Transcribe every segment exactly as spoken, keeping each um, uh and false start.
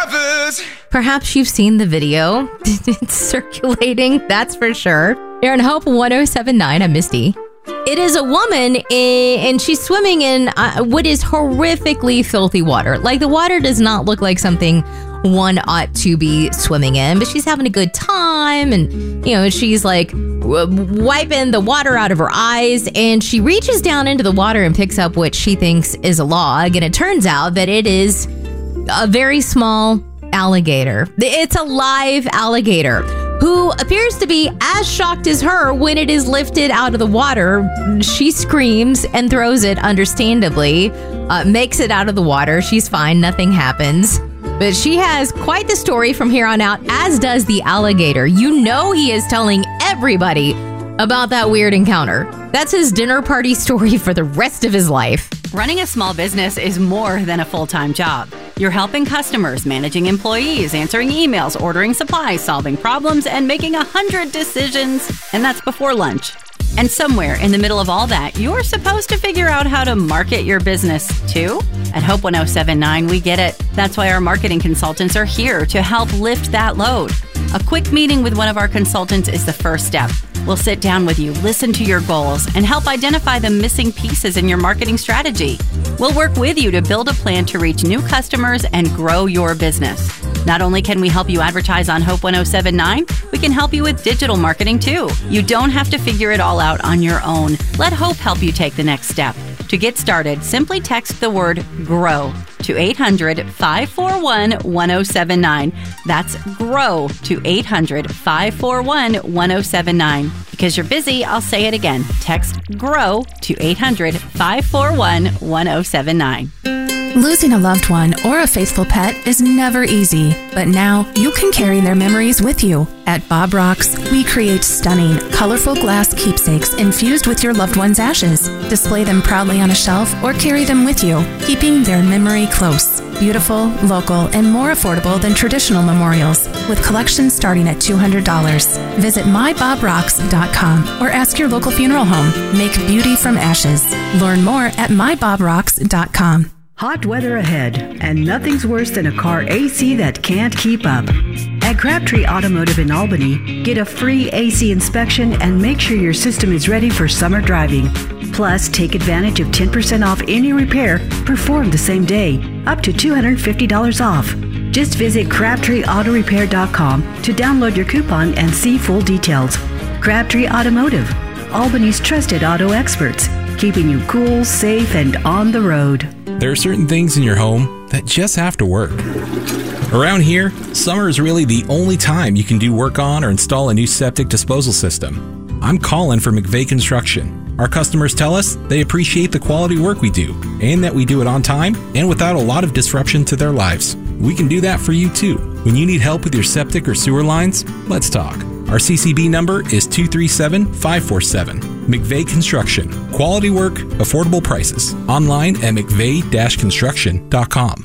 Perhaps you've seen the video. It's circulating, that's for sure. You're on Hope one oh seven point nine. I'm Misty. It is a woman, in, and she's swimming in uh, what is horrifically filthy water. Like, the water does not look like something one ought to be swimming in, but she's having a good time, and, you know, she's like w- wiping the water out of her eyes, and she reaches down into the water and picks up what she thinks is a log, and it turns out that it is a very small alligator. It's a live alligator who appears to be as shocked as her when it is lifted out of the water. She screams and throws it, understandably, uh, makes it out of the water. She's fine. Nothing happens. But she has quite the story from here on out, as does the alligator. You know he is telling everybody about that weird encounter. That's his dinner party story for the rest of his life. Running a small business is more than a full-time job. You're helping customers, managing employees, answering emails, ordering supplies, solving problems, and making a hundred decisions. And that's before lunch. And somewhere in the middle of all that, you're supposed to figure out how to market your business too. At Hope one oh seven point nine, we get it. That's why our marketing consultants are here to help lift that load. A quick meeting with one of our consultants is the first step. We'll sit down with you, listen to your goals, and help identify the missing pieces in your marketing strategy. We'll work with you to build a plan to reach new customers and grow your business. Not only can we help you advertise on Hope one oh seven point nine, we can help you with digital marketing too. You don't have to figure it all out on your own. Let Hope help you take the next step. To get started, simply text the word GROW to eight hundred, five four one, one oh seven nine. That's GROW to eight hundred, five four one, one oh seven nine. Because you're busy, I'll say it again. Text GROW to eight hundred, five four one, one oh seven nine. Losing a loved one or a faithful pet is never easy, but now you can carry their memories with you. At Bob Rocks, we create stunning, colorful glass keepsakes infused with your loved one's ashes. Display them proudly on a shelf or carry them with you, keeping their memory close. Beautiful, local, and more affordable than traditional memorials, with collections starting at two hundred dollars. Visit my bob rocks dot com or ask your local funeral home. Make beauty from ashes. Learn more at my bob rocks dot com. Hot weather ahead, and nothing's worse than a car A C that can't keep up. At Crabtree Automotive in Albany, get a free A C inspection and make sure your system is ready for summer driving. Plus, take advantage of ten percent off any repair performed the same day, up to two hundred fifty dollars off. Just visit crabtree auto repair dot com to download your coupon and see full details. Crabtree Automotive, Albany's trusted auto experts, keeping you cool, safe, and on the road. There are certain things in your home that just have to work. Around here, summer is really the only time you can do work on or install a new septic disposal system. I'm Colin for McVeigh Construction. Our customers tell us they appreciate the quality work we do and that we do it on time and without a lot of disruption to their lives. We can do that for you too. When you need help with your septic or sewer lines, let's talk. Our C C B number is two three seven, five four seven. McVeigh Construction. Quality work, affordable prices. Online at mcveigh dash construction dot com.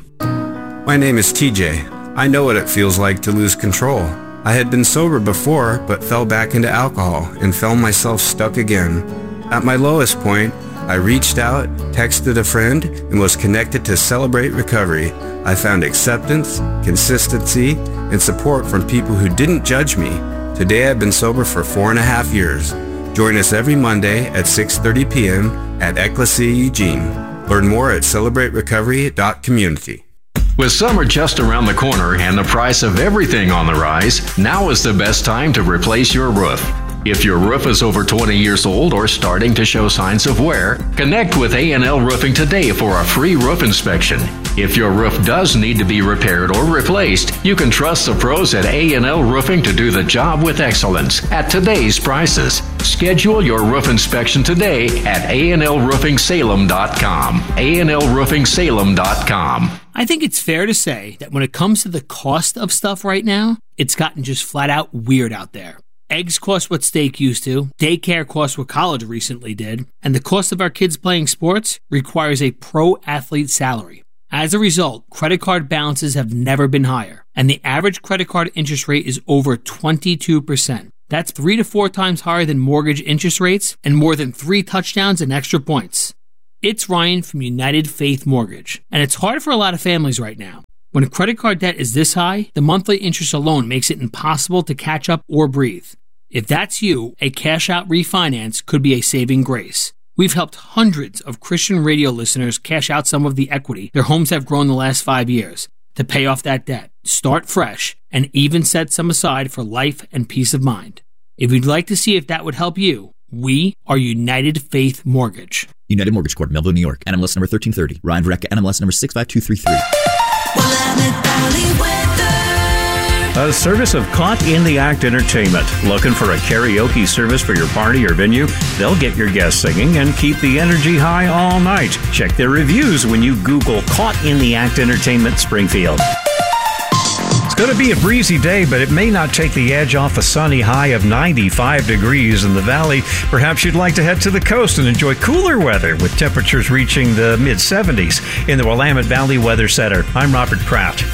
My name is T J. I know what it feels like to lose control. I had been sober before, but fell back into alcohol and found myself stuck again. At my lowest point, I reached out, texted a friend, and was connected to Celebrate Recovery. I found acceptance, consistency, and support from people who didn't judge me. Today I've been sober for four and a half years. Join us every Monday at six thirty p.m. at Ecclesia Eugene. Learn more at celebrate recovery dot community. With summer just around the corner and the price of everything on the rise, now is the best time to replace your roof. If your roof is over twenty years old or starting to show signs of wear, connect with A and L Roofing today for a free roof inspection. If your roof does need to be repaired or replaced, you can trust the pros at A and L Roofing to do the job with excellence at today's prices. Schedule your roof inspection today at A and L roofing salem dot com. A and L roofing salem dot com. I think it's fair to say that when it comes to the cost of stuff right now, it's gotten just flat out weird out there. Eggs cost what steak used to, daycare costs what college recently did, and the cost of our kids playing sports requires a pro athlete salary. As a result, credit card balances have never been higher, and the average credit card interest rate is over twenty-two percent. That's three to four times higher than mortgage interest rates and more than three touchdowns and extra points. It's Ryan from United Faith Mortgage, and it's hard for a lot of families right now. When a credit card debt is this high, the monthly interest alone makes it impossible to catch up or breathe. If that's you, a cash-out refinance could be a saving grace. We've helped hundreds of Christian radio listeners cash out some of the equity their homes have grown the last five years to pay off that debt, start fresh, and even set some aside for life and peace of mind. If you'd like to see if that would help you, we are United Faith Mortgage. United Mortgage Corp, Melville, New York. N M L S number thirteen thirty. Ryan Verrecka, N M L S number six five two three three. A service of Caught in the Act Entertainment. Looking for a karaoke service for your party or venue? They'll get your guests singing and keep the energy high all night. Check their reviews when you Google Caught in the Act Entertainment Springfield. It's going to be a breezy day, but it may not take the edge off a sunny high of ninety-five degrees in the valley. Perhaps you'd like to head to the coast and enjoy cooler weather with temperatures reaching the mid seventies. In the Willamette Valley Weather Center, I'm Robert Kraft.